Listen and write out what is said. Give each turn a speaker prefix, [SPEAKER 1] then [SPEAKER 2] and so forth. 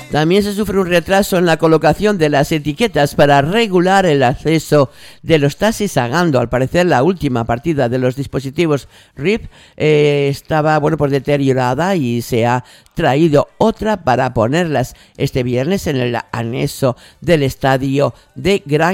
[SPEAKER 1] También se sufre un retraso en la colocación de las etiquetas para regular el acceso de los taxis a Gando. Al parecer, la última partida de los dispositivos RIP estaba deteriorada y se ha traído otra para ponerlas este viernes en el anexo del estadio de Gran